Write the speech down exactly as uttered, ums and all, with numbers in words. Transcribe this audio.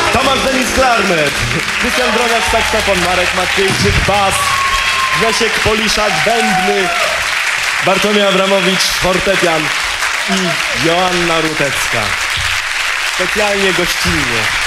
Tomasz Denis klarnet, Krystian Broniak saksofon, Marek Maciejczyk bas, Grzesiek Poliszak bębny, Bartłomiej Abramowicz fortepian i Joanna Rutecka. Specjalnie gościnnie.